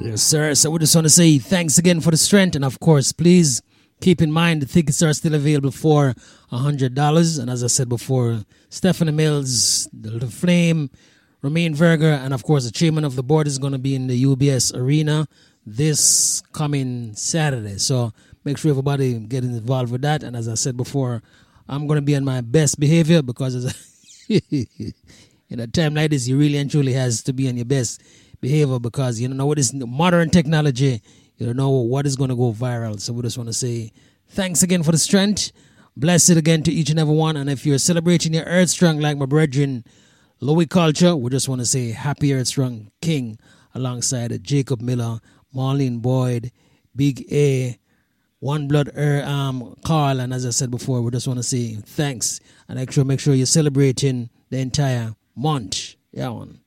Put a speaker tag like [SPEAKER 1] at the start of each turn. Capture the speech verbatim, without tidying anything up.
[SPEAKER 1] Yes, sir. So we just want to say thanks again for the strength. And of course, please keep in mind the tickets are still available for one hundred dollars. And as I said before, Stephanie Mills, the, the Flame, Romain Verger, and of course the chairman of the board is going to be in the U B S Arena this coming Saturday. So make sure everybody get involved with that. And as I said before, I'm going to be on my best behavior because as a in a time like this, you really and truly has to be on your best behavior because you don't know what is modern technology. You don't know what is going to go viral. So we just want to say thanks again for the strength. Bless it again to each and every one. And if you're celebrating your Earth Strong like my brethren, Louis Culture, we just want to say happy Earth Strong King alongside Jacob Miller, Marlene Boyd, Big A, One Blood Air, um, Carl. And as I said before, we just want to say thanks. And make sure, make sure you're celebrating the entire month. Yeah, one.